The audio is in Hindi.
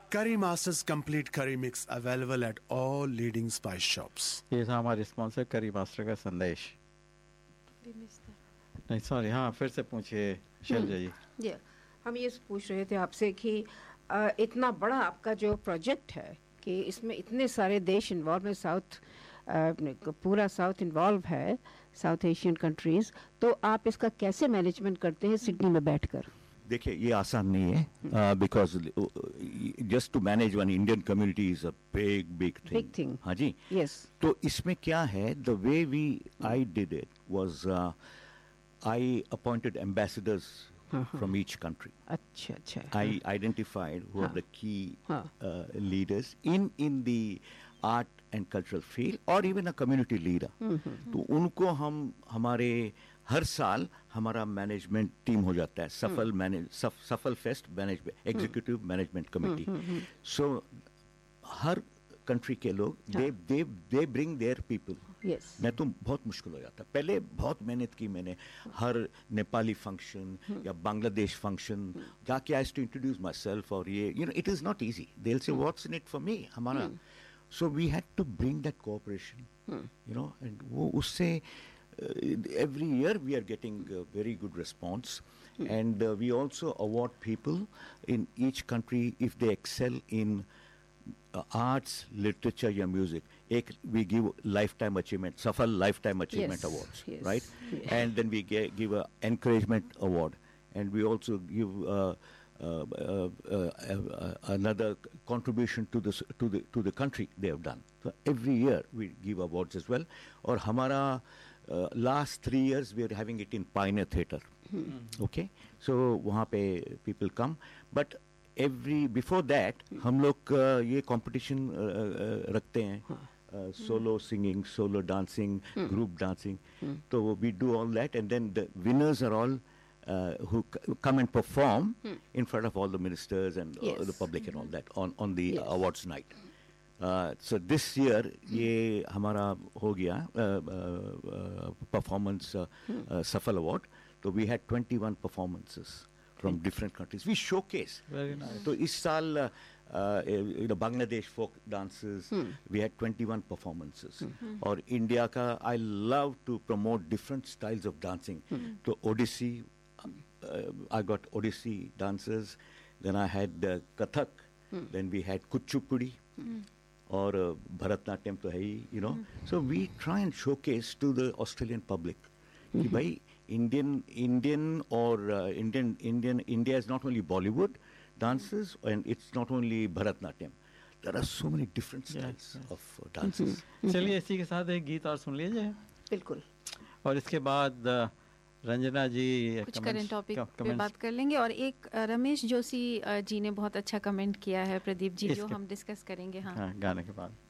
Curry Masters Complete Curry Mix available at all leading spice shops. ये था हमारे स्पॉन्सर करी मास्टर का संदेश। नहीं सॉरी, हाँ फिर से पूछिए शैलजा जी। ये हम ये पूछ रहे थे आपसे कि इतना बड़ा आपका जो प्रोजेक्ट है कि इसमें इतने सारे देश इन्वॉल्व हैं, पूरा साउथ इन्वॉल्व है, साउथ एशियन कंट्रीज, तो आप इसका कैसे मैनेजमेंट करते हैं सिडनी में बैठकर? देखिए ये आसान नहीं है, because just to manage one Indian community is a big thing. हाँ जी, यस। तो इसमें क्या है, the way I did it was I appointed ambassadors from each country. अच्छा। I identified who are the key leaders in the art and cultural field, or even a community leader. तो उनको हम हमारे हर साल हमारा मैनेजमेंट टीम हो जाता है, सफल fest management executive management committee. सो हर कंट्री के लोग दे ब्रिंग देयर पीपल। मैं तो बहुत मुश्किल हो जाता, पहले बहुत मेहनत की मैंने, हर नेपाली फंक्शन या बांग्लादेश फंक्शन जाके आई टू इंट्रोड्यूस माई सेल्फ, और ये you know it is not easy, they will say what's in it for me हमारा। So we had to bring that cooperation, you know, and वो उससे every year we are getting very good response, and we also award people in each country if they excel in arts, literature या music. We give lifetime achievement, Safal lifetime achievement awards, right? And then we give a encouragement award, and we also give another contribution to the country they have done. So every year we give awards as well. और हमारा last 3 years we are having it in Pioneer Theatre. Okay, so वहाँ पे people come, but before that हम लोग ये competition रखते हैं, solo singing, solo dancing, group dancing. So we do all that, and then the winners are all who come and perform in front of all the ministers and the public and all that on the awards night. So this year ये हमारा हो गया performance Safal Award. So we had 21 performances from different countries. We showcase. Very nice. So इस साल Bangladesh folk dances, we had 21 performances. और India का, I love to promote different styles of dancing. So Odissi, I got Odissi dancers. Then I had Kathak. Then we had Kuchipudi. और भरतनाट्यम तो है ही, you know. So we try and showcase to the Australian public कि भाई Indian India is not only Bollywood dances, and it's not only Bharatnatyam. There are so many different styles of dances. चलिए इसी के साथ एक गीत और सुन लीजिए। बिल्कुल। और इसके बाद रंजना जी कुछ करंट टॉपिक पे बात कर लेंगे, और एक रमेश जोशी जी ने बहुत अच्छा कमेंट किया है प्रदीप जी, जो हम डिस्कस करेंगे। हाँ, गाने के बाद।